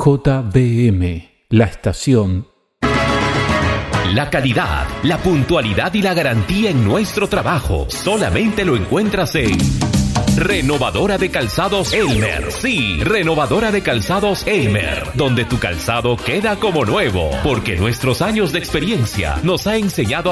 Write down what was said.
JBM, la estación. La calidad, la puntualidad y la garantía en nuestro trabajo solamente lo encuentras en Renovadora de Calzados Elmer. Sí, Renovadora de Calzados Elmer, donde tu calzado queda como nuevo, porque nuestros años de experiencia nos ha enseñado a